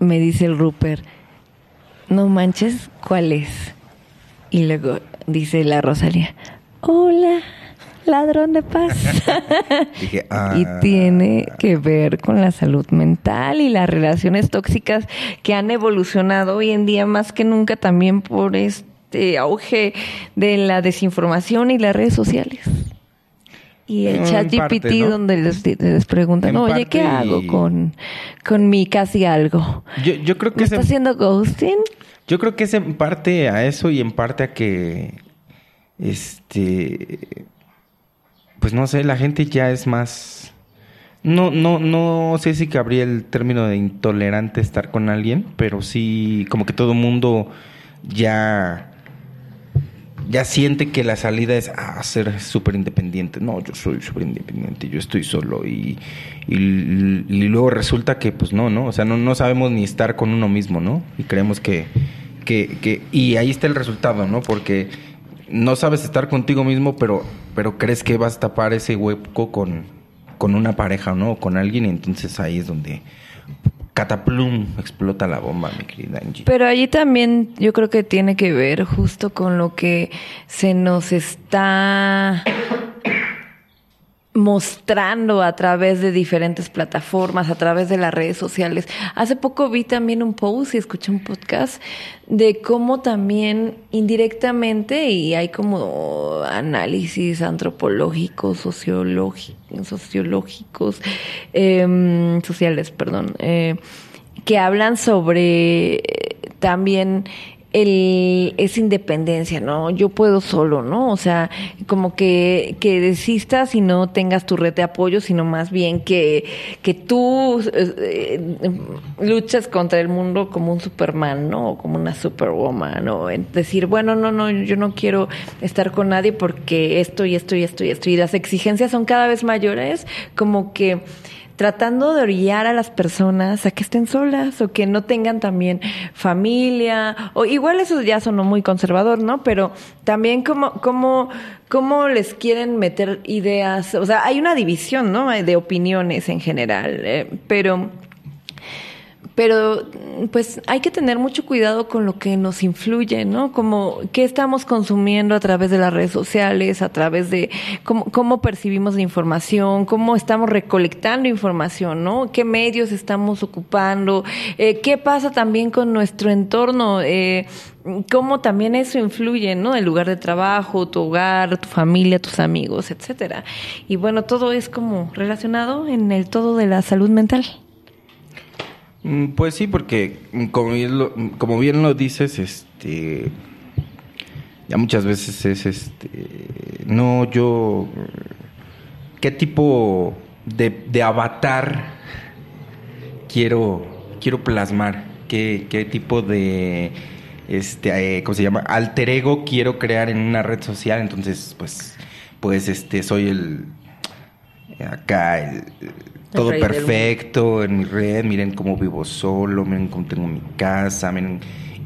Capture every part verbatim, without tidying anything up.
me dice el Rupert, no manches, ¿cuál es? Y luego dice la Rosalía, hola, ladrón de paz. Dije, ah. Y tiene que ver con la salud mental y las relaciones tóxicas que han evolucionado hoy en día más que nunca también por este auge de la desinformación y las redes sociales. Y el chat G P T, ¿no? Donde les, les preguntan, oye, parte, ¿qué hago con, con mi casi algo? Yo, yo creo que ¿Me está en, haciendo ghosting? Yo creo que es en parte a eso y en parte a que, este, pues no sé, la gente ya es más, no, no, no sé si cabría el término de intolerante estar con alguien, pero sí, como que todo mundo ya... ya siente que la salida es a ah, ser súper independiente. No, yo soy súper independiente, yo estoy solo. Y, y, y luego resulta que, pues no, ¿no? O sea, no, no sabemos ni estar con uno mismo, ¿no? Y creemos que, que, que... Y ahí está el resultado, ¿no? Porque no sabes estar contigo mismo, pero, pero crees que vas a tapar ese hueco con, con una pareja, ¿no? O con alguien, y entonces ahí es donde... cataplum, explota la bomba, mi querida Angie. Pero allí también yo creo que tiene que ver justo con lo que se nos está mostrando a través de diferentes plataformas, a través de las redes sociales. Hace poco vi también un post y escuché un podcast de cómo también indirectamente, y hay como análisis antropológicos, sociológicos, sociológicos, eh, sociales, perdón, eh, que hablan sobre también el esa independencia, ¿no? Yo puedo solo, ¿no? O sea, como que, que desistas y no tengas tu red de apoyo, sino más bien que, que tú eh, luchas contra el mundo como un Superman, ¿no? O como una Superwoman, ¿no? Es decir, bueno, no, no, yo no quiero estar con nadie porque esto y esto y esto y esto. Y las exigencias son cada vez mayores, como que tratando de orillar a las personas a que estén solas o que no tengan también familia, o igual eso ya sonó muy conservador, ¿no? Pero también como, como, como les quieren meter ideas, o sea, hay una división, ¿no? De opiniones en general, eh, pero... Pero, pues, hay que tener mucho cuidado con lo que nos influye, ¿no? Como, ¿qué estamos consumiendo a través de las redes sociales, a través de cómo, cómo percibimos la información, cómo estamos recolectando información, ¿no? ¿Qué medios estamos ocupando? Eh, ¿Qué pasa también con nuestro entorno? Eh, cómo también eso influye, ¿no? El lugar de trabajo, tu hogar, tu familia, tus amigos, etcétera. Y bueno, todo es como relacionado en el todo de la salud mental. Pues sí, porque como bien lo, como bien lo dices, este, ya muchas veces es, este, no, yo, ¿qué tipo de, de avatar quiero, quiero plasmar? ¿Qué, qué tipo de, este, eh, ¿cómo se llama? Alter ego quiero crear en una red social? Entonces, pues, pues, este, soy el, acá, el... todo perfecto en mi red, miren cómo vivo solo, miren cómo tengo mi casa, miren...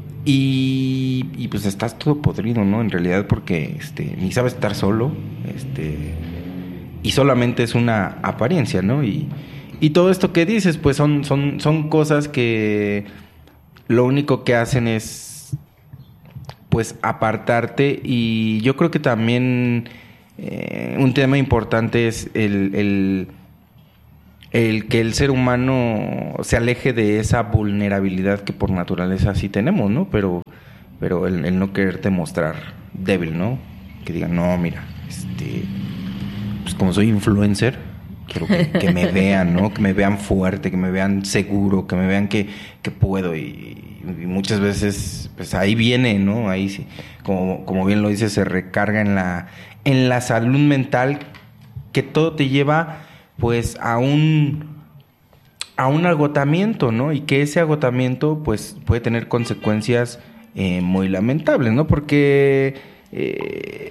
Y, y pues estás todo podrido, ¿no? En realidad porque este, ni sabes estar solo, este, y solamente es una apariencia, ¿no? Y, y todo esto que dices, pues son, son, son cosas que lo único que hacen es, pues, apartarte. Y yo creo que también eh, un tema importante es el... el el que el ser humano se aleje de esa vulnerabilidad que por naturaleza sí tenemos, ¿no? Pero, pero el, el no quererte mostrar débil, ¿no? Que digan, no, mira, este, pues como soy influencer, quiero que, que me vean, ¿no? Que me vean fuerte, que me vean seguro, que me vean que, que puedo. Y, y muchas veces, pues ahí viene, ¿no? Ahí sí, como, como bien lo dice, se recarga en la, en la salud mental, que todo te lleva... pues a un a un agotamiento, ¿no? Y que ese agotamiento pues puede tener consecuencias eh, muy lamentables, ¿no? Porque eh,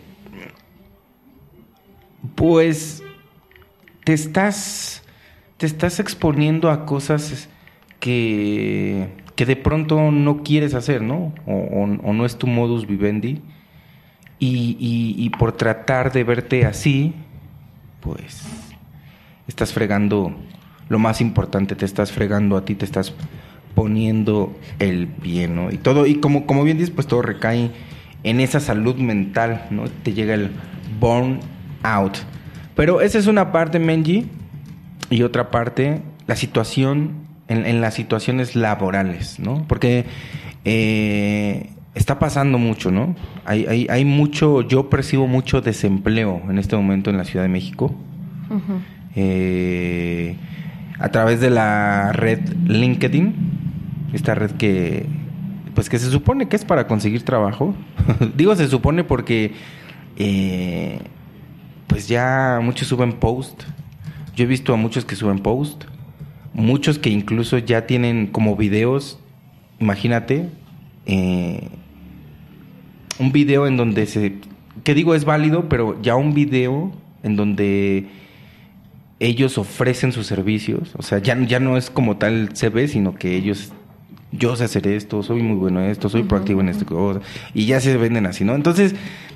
pues te estás te estás exponiendo a cosas que que de pronto no quieres hacer, ¿no? O, o, o no es tu modus vivendi, y, y, y por tratar de verte así, pues estás fregando lo más importante, te estás fregando a ti, te estás poniendo el pie, ¿no? Y todo, y como, como bien dices, pues todo recae en esa salud mental, ¿no? Te llega el burnout. Pero esa es una parte, Menji, y otra parte, la situación, en, en las situaciones laborales, ¿no? Porque eh, está pasando mucho, ¿no? Hay, hay, hay mucho, yo percibo mucho desempleo en este momento en la Ciudad de México. Uh-huh. Eh, a través de la red LinkedIn, esta red que, pues que se supone que es para conseguir trabajo. Digo se supone porque, eh, pues ya muchos suben post. Yo he visto a muchos que suben post, muchos que incluso ya tienen como videos, imagínate, eh, un video en donde se, que digo es válido, pero ya un video en donde ellos ofrecen sus servicios, o sea, ya, ya no es como tal C V, sino que ellos, yo sé hacer esto, soy muy bueno en esto, soy uh-huh, proactivo en esto, y ya se venden así, ¿no? Entonces,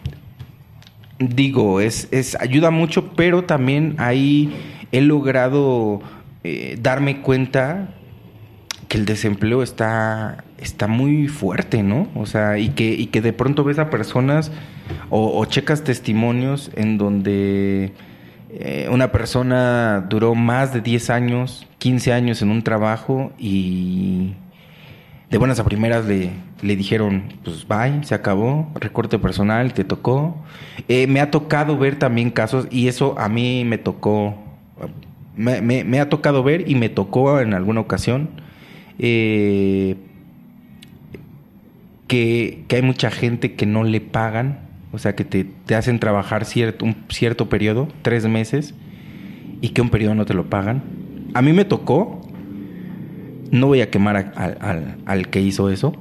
digo, es, es ayuda mucho, pero también ahí he logrado eh, darme cuenta que el desempleo está, está muy fuerte, ¿no? O sea, y que, y que de pronto ves a personas o, o checas testimonios en donde eh, una persona duró más de diez años, quince años en un trabajo y de buenas a primeras le, le dijeron, pues bye, se acabó, recorte personal, te tocó. Eh, me ha tocado ver también casos, y eso a mí me tocó, me, me, me ha tocado ver y me tocó en alguna ocasión, eh, que, que hay mucha gente que no le pagan, o sea, que te, te hacen trabajar cierto, un cierto periodo, tres meses, y que un periodo no te lo pagan. A mí me tocó. No voy a quemar a, a, al, al que hizo eso.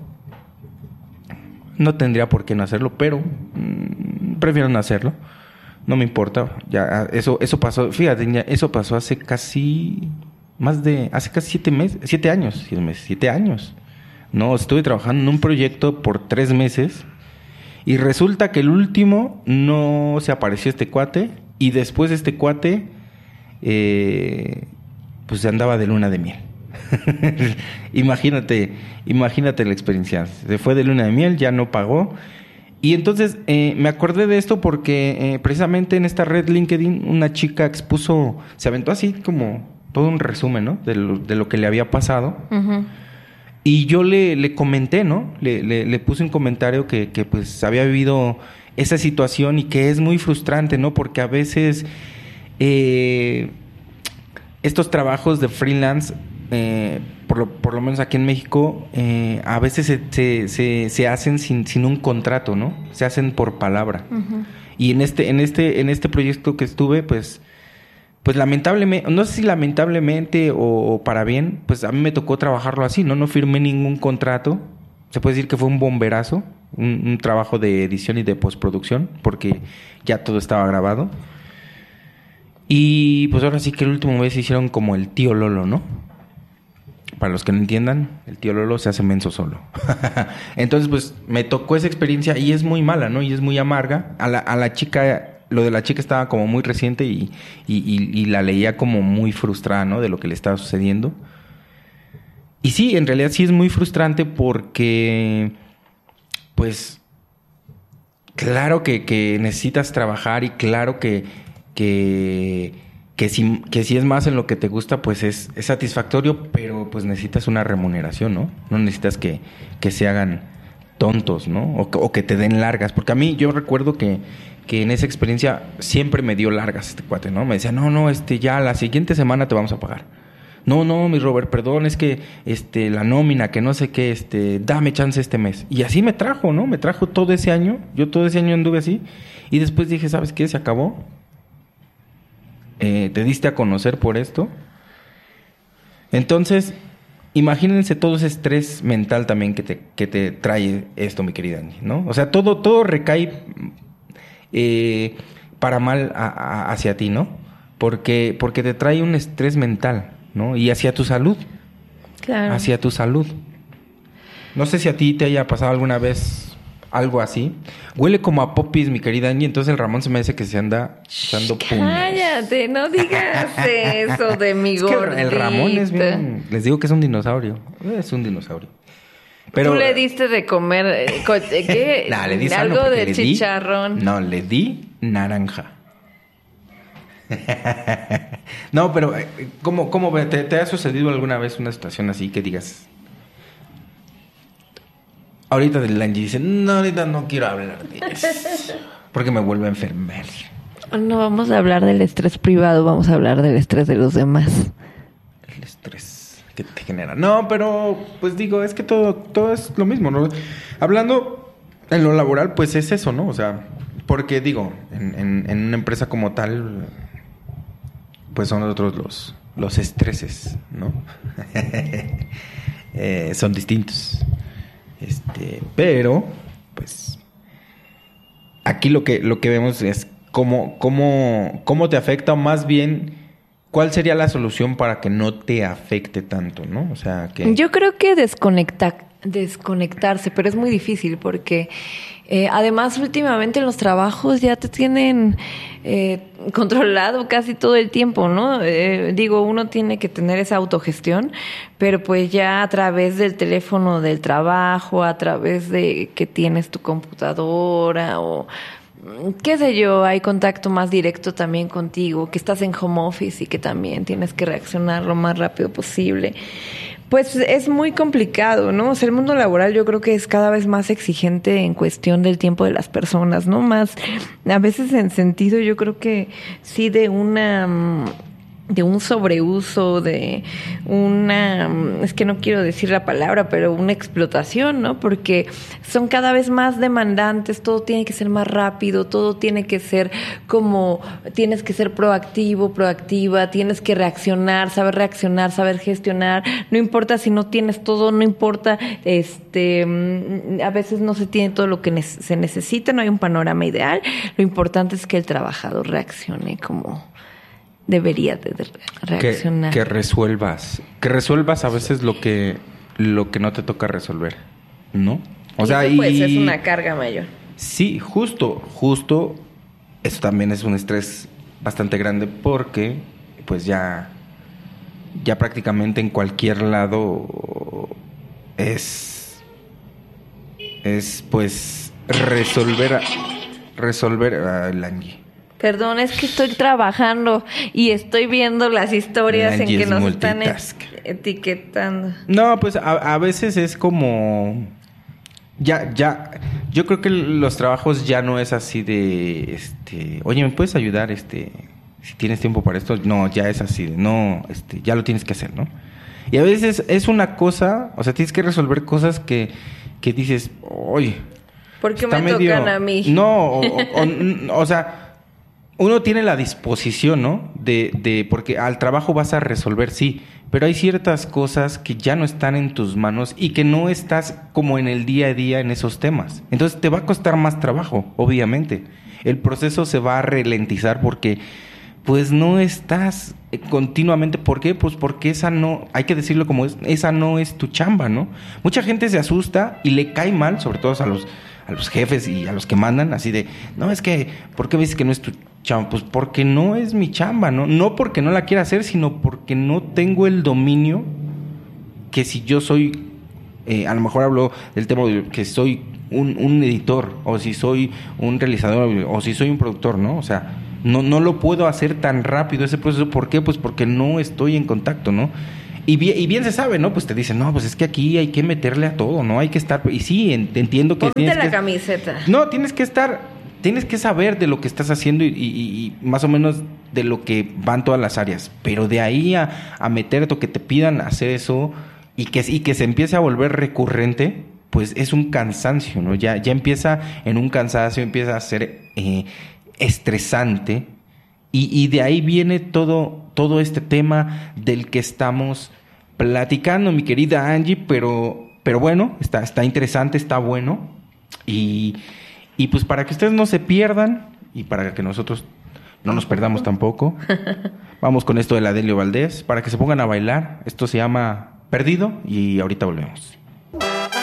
No tendría por qué no hacerlo, pero mmm, prefiero no hacerlo. No me importa. Ya eso eso pasó. Fíjate, ya, eso pasó hace casi más de hace casi siete meses, siete años, siete meses, siete años. No, estuve trabajando en un proyecto por tres meses y resulta que el último no se apareció este cuate y después este cuate, eh, pues andaba de luna de miel. imagínate, imagínate la experiencia. Se fue de luna de miel, ya no pagó. Y entonces eh, me acordé de esto porque eh, precisamente en esta red LinkedIn una chica expuso, se aventó así como todo un resumen, ¿no? De lo, de lo que le había pasado. Uh-huh. Y yo le, le comenté, ¿no? Le, le, le puse un comentario que, que pues había vivido esa situación y que es muy frustrante, ¿no? Porque a veces eh, estos trabajos de freelance, Eh, por, lo, por lo menos aquí en México, eh, a veces se, se, se, se hacen sin, sin un contrato, ¿no? Se hacen por palabra. Uh-huh. Y en este, en este, en este proyecto que estuve, pues, pues lamentablemente, no sé si lamentablemente o, o para bien, pues a mí me tocó trabajarlo así, ¿no? No firmé ningún contrato. Se puede decir que fue un bomberazo, un, un trabajo de edición y de postproducción, porque ya todo estaba grabado. Y pues ahora sí que el último mes hicieron como el tío Lolo, ¿no? Para los que no entiendan, el tío Lolo se hace menso solo. Entonces, pues, me tocó esa experiencia y es muy mala, ¿no? Y es muy amarga. A la, a la chica, lo de la chica estaba como muy reciente y, y, y, y la leía como muy frustrada, ¿no? De lo que le estaba sucediendo. Y sí, en realidad sí es muy frustrante porque, pues, claro que, que necesitas trabajar y claro que... que Que si, que si es más en lo que te gusta, pues es, es satisfactorio, pero pues necesitas una remuneración, ¿no? No necesitas que, que se hagan tontos, ¿no? O, o que te den largas. Porque a mí, yo recuerdo que, que en esa experiencia siempre me dio largas este cuate, ¿no? Me decía, no, no, este, ya la siguiente semana te vamos a pagar. No, no, mi Robert, perdón, es que este, la nómina, que no sé qué, este, dame chance este mes. Y así me trajo, ¿no? Me trajo todo ese año. Yo todo ese año anduve así. Y después dije, ¿sabes qué? Se acabó. Eh, te diste a conocer por esto. Entonces, imagínense todo ese estrés mental también que te, que te trae esto, mi querida Angie, ¿no? O sea, todo, todo recae eh, para mal a, a, hacia ti, ¿no? Porque, porque te trae un estrés mental, ¿no? Y hacia tu salud. Claro. Hacia tu salud. No sé si a ti te haya pasado alguna vez algo así. Huele como a popis, mi querida Angie. Entonces el Ramón se me dice que se anda echando puños. Cállate, no digas eso de mi es que gordito. el Ramón es bien... Les digo que es un dinosaurio. Es un dinosaurio. Pero, ¿tú le diste de comer eh, co- eh, qué? nah, le di sano algo porque de le di- chicharrón? no, le di naranja. No, pero eh, ¿cómo, cómo ve? ¿Te, ¿Te ha sucedido alguna vez una situación así que digas... Ahorita del Angie dice, no, ahorita no quiero hablar de eso, porque me vuelvo a enfermar. No vamos a hablar del estrés privado, vamos a hablar del estrés de los demás. El estrés que te genera. No, pero pues digo, es que todo, todo es lo mismo, ¿no? Hablando en lo laboral, pues es eso, ¿no? O sea, porque digo, en, en, en una empresa como tal, pues son otros los, los estreses, ¿no? eh, son distintos. Este, pero, pues, aquí lo que, lo que vemos es cómo, cómo, cómo te afecta, o más bien, cuál sería la solución para que no te afecte tanto, ¿no? O sea, que... Yo creo que desconecta, desconectarse, pero es muy difícil porque eh, además últimamente en los trabajos ya te tienen eh, controlado casi todo el tiempo, ¿no? Eh, digo, uno tiene que tener esa autogestión, pero pues ya a través del teléfono del trabajo, a través de que tienes tu computadora o qué sé yo, hay contacto más directo también contigo, que estás en home office y que también tienes que reaccionar lo más rápido posible. Pues es muy complicado, ¿no? O sea, el mundo laboral yo creo que es cada vez más exigente en cuestión del tiempo de las personas, ¿no? Más, a veces en sentido yo creo que sí de una... de un sobreuso, de una, es que no quiero decir la palabra, pero una explotación, ¿no? Porque son cada vez más demandantes, todo tiene que ser más rápido, todo tiene que ser como, tienes que ser proactivo, proactiva, tienes que reaccionar, saber reaccionar, saber gestionar, no importa si no tienes todo, no importa, este, a veces no se tiene todo lo que ne- se necesita, no hay un panorama ideal, lo importante es que el trabajador reaccione como debería de reaccionar. Que, que resuelvas. Que resuelvas a veces lo que, lo que no te toca resolver, ¿no? O y sea, eso, pues, y... es una carga mayor. Sí, justo, justo. Eso también es un estrés bastante grande porque, pues ya, ya prácticamente en cualquier lado es, es pues resolver, resolver el Angie. Perdón, es que estoy trabajando y estoy viendo las historias en que nos están et- etiquetando. No, pues a, a veces es como... Ya, ya... Yo creo que los trabajos ya no es así de... este, oye, ¿me puedes ayudar? este Si tienes tiempo para esto. No, ya es así de... No, este ya lo tienes que hacer, ¿no? Y a veces es una cosa... O sea, tienes que resolver cosas que, que dices... Oye... ¿Por qué está me medio... tocan a mí? No, o, o, o, o sea... Uno tiene la disposición, ¿no? De, de, porque al trabajo vas a resolver, sí, pero hay ciertas cosas que ya no están en tus manos y que no estás como en el día a día en esos temas. Entonces te va a costar más trabajo, obviamente. El proceso se va a ralentizar porque, pues, no estás continuamente. ¿Por qué? Pues porque esa no, hay que decirlo como es, esa no es tu chamba, ¿no? Mucha gente se asusta y le cae mal, sobre todo a los, a los jefes y a los que mandan, así de, no, es que, ¿por qué me dices que no es tu chamba? Pues porque no es mi chamba, ¿no? No porque no la quiera hacer, sino porque no tengo el dominio que si yo soy, eh, a lo mejor hablo del tema de que soy un, un editor, o si soy un realizador, o si soy un productor, ¿no? O sea, no, no lo puedo hacer tan rápido ese proceso. ¿Por qué? Pues porque no estoy en contacto, ¿no? Y bien, y bien se sabe, ¿no? Pues te dicen, no, pues es que aquí hay que meterle a todo, ¿no? Hay que estar... Y sí, entiendo que... Ponte tienes la que... camiseta. No, tienes que estar... Tienes que saber de lo que estás haciendo y, y, y más o menos de lo que van todas las áreas. Pero de ahí a, a meterte o que te pidan hacer eso y que, y que se empiece a volver recurrente, pues es un cansancio, ¿no? Ya, ya empieza en un cansancio, empieza a ser eh, estresante. Y, y de ahí viene todo, todo este tema del que estamos platicando, mi querida Angie. Pero, pero bueno, está, está interesante, está bueno. Y... Y pues para que ustedes no se pierdan y para que nosotros no nos perdamos tampoco, vamos con esto de la Delio Valdés, para que se pongan a bailar. Esto se llama Perdido y ahorita volvemos.